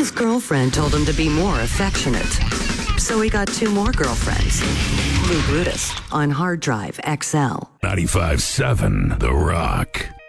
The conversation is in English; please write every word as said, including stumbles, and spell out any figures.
His girlfriend told him to be more affectionate. So he got two more girlfriends. Lou Brutus on Hard Drive X L. ninety-five seven The Rock.